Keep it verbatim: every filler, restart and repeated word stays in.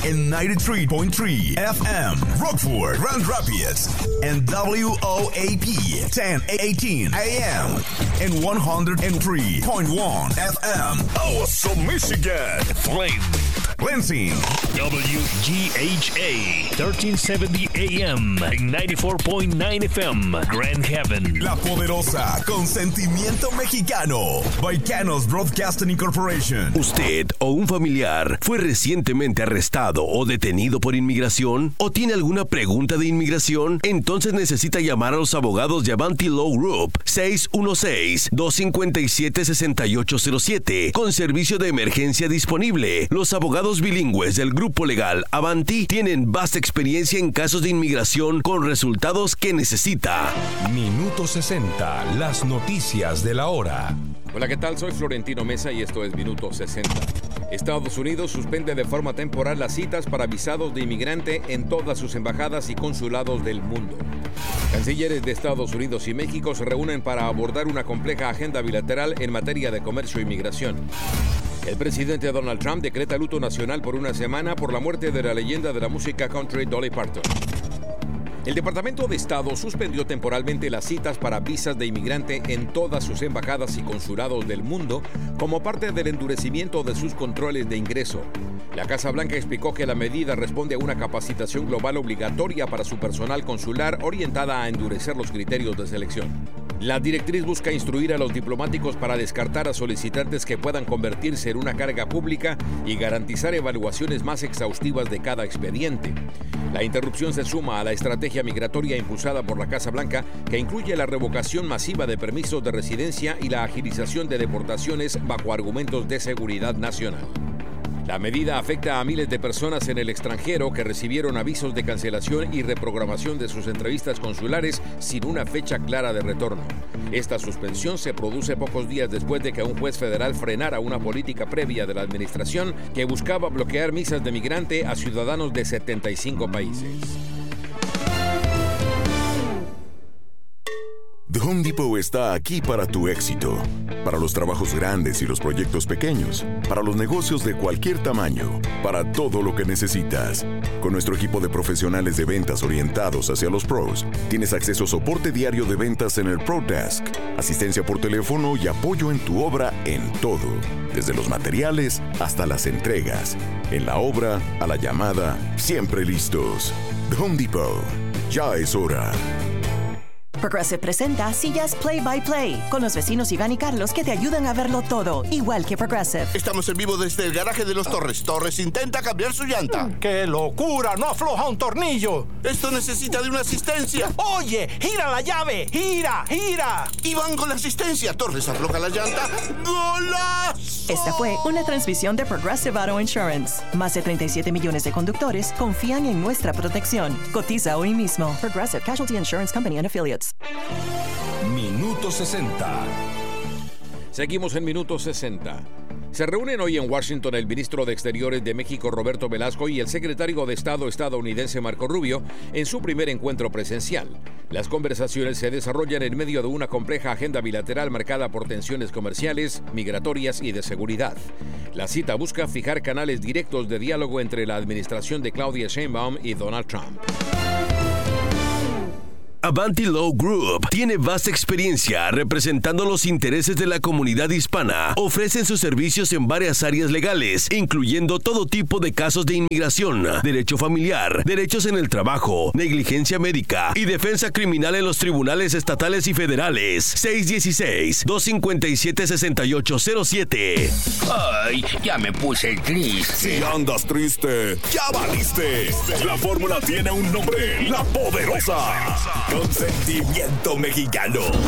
en ninety-three point three F M, Rockford, Grand Rapids, and W O A P ten eighteen A M, and one oh three point one F M, Awesome, Michigan, Flame, Lansing, W G H A thirteen seventy A M, and ninety-four point nine F M, Grand Haven. La Poderosa, con sentimiento mexicano, Baicanos Broadcasting Incorporation. ¿Usted o un familiar fue recientemente arrestado o detenido por inmigración? ¿O tiene alguna pregunta de inmigración? Entonces necesita llamar a los abogados de Avanti Law Group seis uno seis, dos cinco siete, seis ocho cero siete con servicio de emergencia disponible. Los abogados bilingües del grupo legal Avanti tienen vasta experiencia en casos de inmigración con resultados que necesita. Minuto sesenta, las noticias de la hora. Hola, ¿qué tal? Soy Florentino Mesa y esto es Minuto sesenta. Estados Unidos suspende de forma temporal las citas para visados de inmigrante en todas sus embajadas y consulados del mundo. Cancilleres de Estados Unidos y México se reúnen para abordar una compleja agenda bilateral en materia de comercio e inmigración. El presidente Donald Trump decreta luto nacional por una semana por la muerte de la leyenda de la música country Dolly Parton. El Departamento de Estado suspendió temporalmente las citas para visas de inmigrante en todas sus embajadas y consulados del mundo como parte del endurecimiento de sus controles de ingreso. La Casa Blanca explicó que la medida responde a una capacitación global obligatoria para su personal consular orientada a endurecer los criterios de selección. La directriz busca instruir a los diplomáticos para descartar a solicitantes que puedan convertirse en una carga pública y garantizar evaluaciones más exhaustivas de cada expediente. La interrupción se suma a la estrategia migratoria impulsada por la Casa Blanca, que incluye la revocación masiva de permisos de residencia y la agilización de deportaciones bajo argumentos de seguridad nacional. La medida afecta a miles de personas en el extranjero que recibieron avisos de cancelación y reprogramación de sus entrevistas consulares sin una fecha clara de retorno. Esta suspensión se produce pocos días después de que un juez federal frenara una política previa de la administración que buscaba bloquear visas de migrante a ciudadanos de setenta y cinco países. The Home Depot está aquí para tu éxito. Para los trabajos grandes y los proyectos pequeños. Para los negocios de cualquier tamaño. Para todo lo que necesitas. Con nuestro equipo de profesionales de ventas orientados hacia los pros, tienes acceso a soporte diario de ventas en el Pro Desk, asistencia por teléfono y apoyo en tu obra en todo. Desde los materiales hasta las entregas. En la obra, a la llamada, siempre listos. The Home Depot. Ya es hora. Progressive presenta Sillas Play by Play con los vecinos Iván y Carlos que te ayudan a verlo todo, igual que Progressive. Estamos en vivo desde el garaje de los Torres. Torres intenta cambiar su llanta. ¡Qué locura! ¡No afloja un tornillo! Esto necesita de una asistencia. ¡Oye! ¡Gira la llave! ¡Gira! ¡Gira! Iván con la asistencia. Torres afloja la llanta. ¡Golazo! Esta fue una transmisión de Progressive Auto Insurance. Más de treinta y siete millones de conductores confían en nuestra protección. Cotiza hoy mismo. Progressive Casualty Insurance Company and Affiliates. Minuto sesenta. Seguimos en Minuto sesenta. Se reúnen hoy en Washington el ministro de Exteriores de México, Roberto Velasco, y el secretario de Estado estadounidense, Marco Rubio, en su primer encuentro presencial. Las conversaciones se desarrollan en medio de una compleja agenda bilateral marcada por tensiones comerciales, migratorias y de seguridad. La cita busca fijar canales directos de diálogo entre la administración de Claudia Sheinbaum y Donald Trump. Avanti Law Group tiene vasta experiencia representando los intereses de la comunidad hispana. Ofrecen sus servicios en varias áreas legales, incluyendo todo tipo de casos de inmigración, derecho familiar, derechos en el trabajo, negligencia médica y defensa criminal en los tribunales estatales y federales. seis uno seis, dos cinco siete, seis ocho cero siete. Ay, ya me puse triste. Si andas triste, ya valiste. La fórmula tiene un nombre: La Poderosa. Con sentimiento mexicano.